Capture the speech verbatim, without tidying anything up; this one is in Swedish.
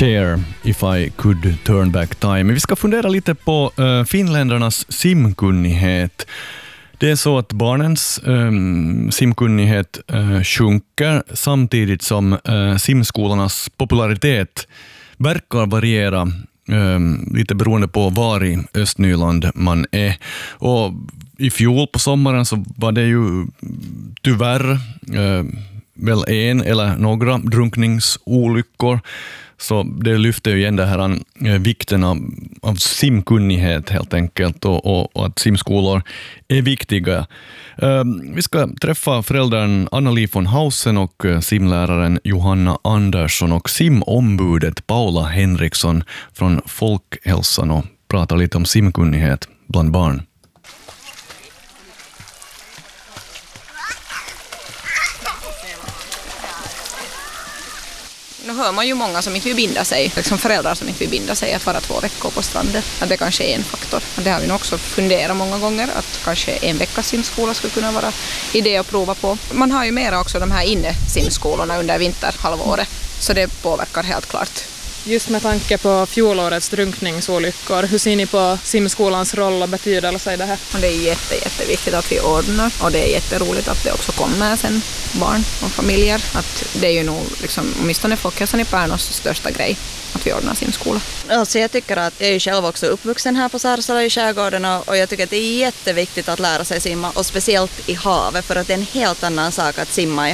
Cher, If I Could Turn Back Time. Vi ska fundera lite på uh, finländarnas simkunnighet. Det är så att barnens um, simkunnighet uh, sjunker samtidigt som uh, simskolornas popularitet verkar variera um, lite beroende på var i Östnyland man är. Och i fjol på sommaren så var det ju tyvärr uh, väl en eller några drunkningsolyckor. Så det lyfter ju igen det här eh, vikten av, av simkunnighet helt enkelt och, och, och att simskolor är viktiga. Eh, vi ska träffa föräldern Anna-Li von Hausen och eh, simläraren Johanna Andersson och simombudet Paula Henriksson från Folkhälsan och prata lite om simkunnighet bland barn. Nu hör man ju många som inte vill binda sig, liksom föräldrar som inte vill binda sig att vara två veckor på stranden. Att det kanske är en faktor. Det har vi nog också funderat många gånger, att kanske en veckas simskola skulle kunna vara idé att prova på. Man har ju mera också de här inne-simskolorna under vinterhalvåret, så det påverkar helt klart. Just med tanke på fjolårets drunkningsolyckor, hur ser ni på simskolans roll och betydelse i det här? Och det är jätte, jätteviktigt att vi ordnar, och det är jätteroligt att det också kommer sen barn och familjer. Att det är ju nog liksom, åtminstone Folkhälsan i Pärnås största grej, att vi ordnar simskola. Alltså jag tycker att jag är själv också uppvuxen här på Sarsala i skärgården och, och jag tycker att det är jätteviktigt att lära sig simma, och speciellt i havet, för att det är en helt annan sak att simma i